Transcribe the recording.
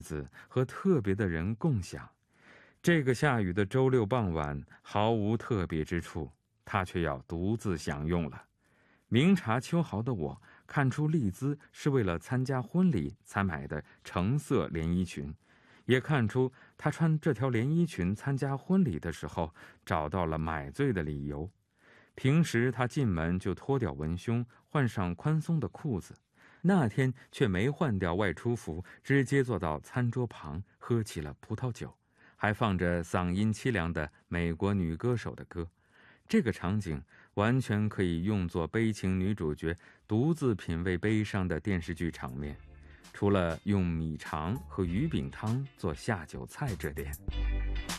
子和特别的人共享。这个下雨的周六傍晚毫无特别之处，他却要独自享用了。明察秋毫的我看出丽兹是为了参加婚礼才买的橙色连衣裙，也看出她穿这条连衣裙参加婚礼的时候找到了买醉的理由。平时她进门就脱掉文胸，换上宽松的裤子，那天却没换掉外出服，直接坐到餐桌旁喝起了葡萄酒，还放着嗓音凄凉的美国女歌手的歌。这个场景完全可以用作悲情女主角独自品味悲伤的电视剧场面，除了用米肠和鱼饼汤做下酒菜这点。